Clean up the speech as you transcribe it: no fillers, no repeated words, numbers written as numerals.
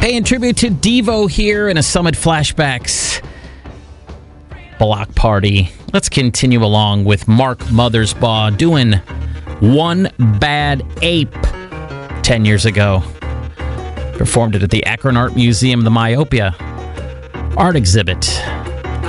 Paying tribute to Devo here in a Summit Flashbacks block party. Let's continue along with Mark Mothersbaugh doing One Bad Ape 10 years ago. Performed it at the Akron Art Museum, the Myopia Art Exhibit.